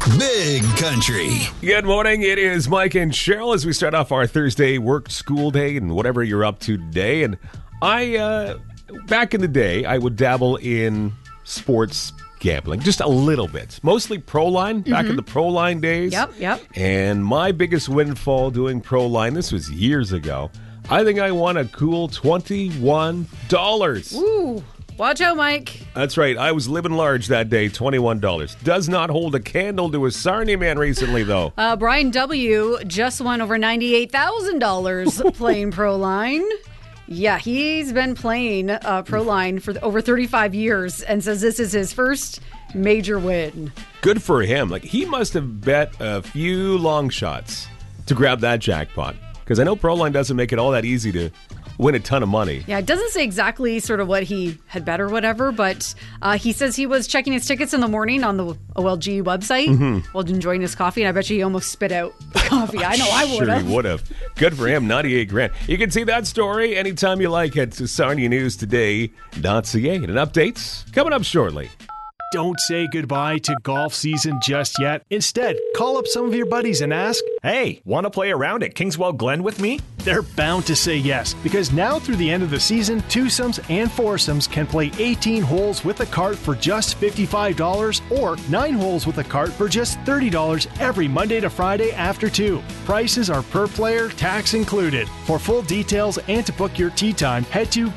Big Country. Good morning. It is Mike and Cheryl as we start off our Thursday work school day and whatever you're up to today. And back in the day, I would dabble in sports gambling just a little bit. Mostly Proline, back in the Proline days. Yep. And my biggest windfall doing Proline, this was years ago, I think I won a cool $21. Ooh. Watch out, Mike. That's right. I was living large that day, $21. Does not hold a candle to a Sarnia man recently, though. Brian W. just won over $98,000 playing Proline. Yeah, he's been playing Proline for over 35 years and says this is his first major win. Good for him. Like, he must have bet a few long shots to grab that jackpot. Because I know Proline doesn't make it all that easy to win a ton of money. Yeah, it doesn't say exactly sort of what he had bet or whatever, but he says he was checking his tickets in the morning on the OLG website while enjoying his coffee, and I bet you he almost spit out the coffee. I know I would have. Sure he would have. Good for him, 98 grand. You can see that story anytime you like at SarniaNewsToday.ca. And updates coming up shortly. Don't say goodbye to golf season just yet. Instead, call up some of your buddies and ask, "Hey, want to play around at Kingswell Glen with me?" They're bound to say yes, because now through the end of the season, twosomes and foursomes can play 18 holes with a cart for just $55 or 9 holes with a cart for just $30 every Monday to Friday after 2. Prices are per player, tax included. For full details and to book your tee time, head to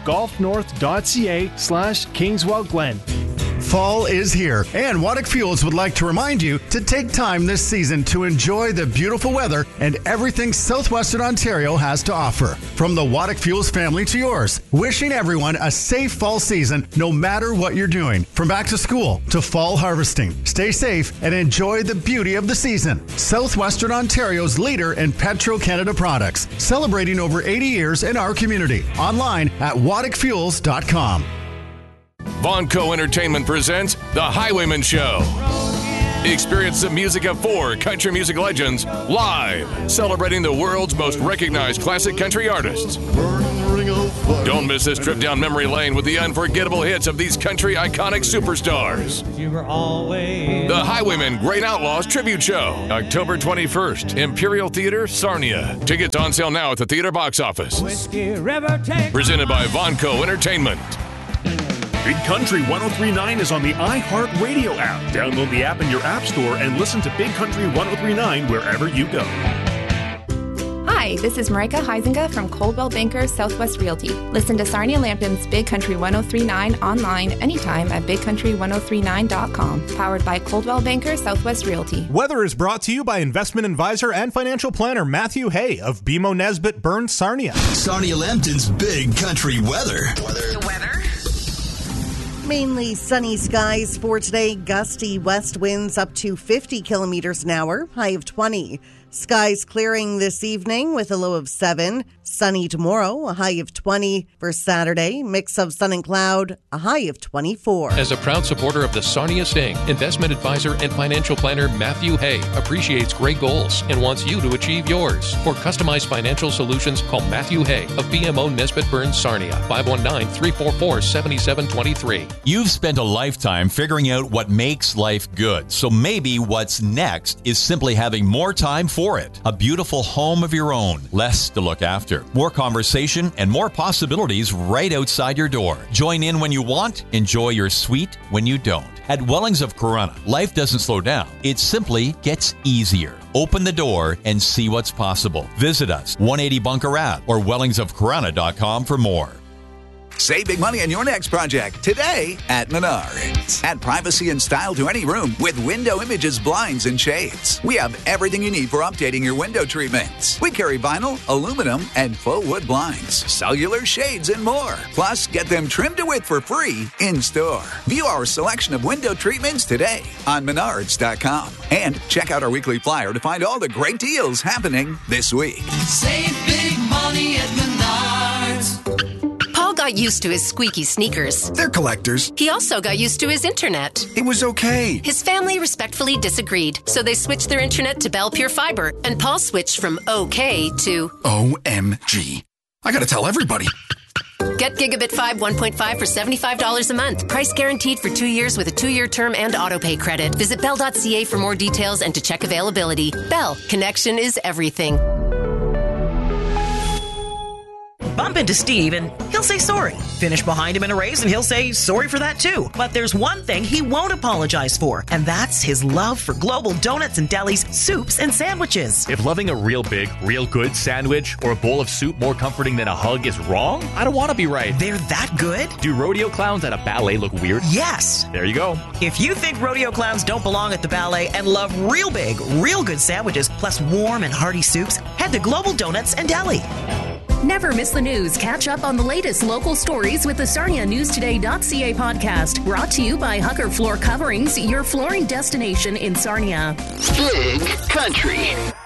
golfnorth.ca/Kingswell Glen. Fall is here, and Waddick Fuels would like to remind you to take time this season to enjoy the beautiful weather and everything Southwestern Ontario has to offer. From the Waddick Fuels family to yours, wishing everyone a safe fall season no matter what you're doing. From back to school to fall harvesting. Stay safe and enjoy the beauty of the season. Southwestern Ontario's leader in Petro-Canada products, celebrating over 80 years in our community. Online at waddickfuels.com. Vonco Entertainment presents The Highwayman Show. Experience the music of 4 country music legends live, celebrating the world's most recognized classic country artists. Don't miss this trip down memory lane with the unforgettable hits of these country iconic superstars. The Highwayman Great Outlaws Tribute Show, October 21st, Imperial Theater, Sarnia. Tickets on sale now at the theater box office. Presented by Vonco Entertainment. Big Country 103.9 is on the iHeartRadio app. Download the app in your app store and listen to Big Country 103.9 wherever you go. Hi, this is Marika Heisinga from Coldwell Banker Southwest Realty. Listen to Sarnia Lampton's Big Country 103.9 online anytime at bigcountry1039.com. Powered by Coldwell Banker Southwest Realty. Weather is brought to you by investment advisor and financial planner Matthew Hay of BMO Nesbitt Burns Sarnia. Sarnia Lambton's Big Country weather. The weather? Mainly sunny skies for today. Gusty west winds up to 50 kilometers an hour, high of 20. Skies clearing this evening with a low of 7. Sunny tomorrow, a high of 20. For Saturday, mix of sun and cloud, a high of 24. As a proud supporter of the Sarnia Sting, investment advisor and financial planner Matthew Hay appreciates great goals and wants you to achieve yours. For customized financial solutions, call Matthew Hay of BMO Nesbitt Burns Sarnia, 519-344-7723. You've spent a lifetime figuring out what makes life good, so maybe what's next is simply having more time for it. A beautiful home of your own, less to look after, more conversation, and more possibilities right outside your door. Join in when you want, enjoy your suite when you don't. At Wellings of Corunna, life doesn't slow down, it simply gets easier. Open the door and see what's possible. Visit us, 180 Bunker Ave or wellingsofcorunna.com for more. Save big money on your next project today at Menards. Add privacy and style to any room with Window Images blinds and shades. We have everything you need for updating your window treatments. We carry vinyl, aluminum, and faux wood blinds, cellular shades, and more. Plus, get them trimmed to width for free in-store. View our selection of window treatments today on Menards.com. And check out our weekly flyer to find all the great deals happening this week. Save big money at Menards. Paul got used to his squeaky sneakers. They're collectors. He also got used to his internet. It was okay. His family respectfully disagreed, so they switched their internet to Bell Pure Fiber, and Paul switched from okay to OMG. I gotta tell everybody. Get Gigabit 5 1.5 for $75 a month. Price guaranteed for 2 years with a 2-year term and autopay credit. Visit Bell.ca for more details and to check availability. Bell, connection is everything. Bump into Steve and he'll say sorry. Finish behind him in a race and he'll say sorry for that too. But there's one thing he won't apologize for, and that's his love for Global Donuts and Deli's soups and sandwiches. If loving a real big, real good sandwich or a bowl of soup more comforting than a hug is wrong, I don't want to be right. They're that good? Do rodeo clowns at a ballet look weird? Yes. There you go. If you think rodeo clowns don't belong at the ballet and love real big, real good sandwiches plus warm and hearty soups, head to Global Donuts and Deli. Never miss the news. Catch up on the latest local stories with the SarniaNewsToday.ca podcast. Brought to you by Hucker Floor Coverings, your flooring destination in Sarnia. Big Country.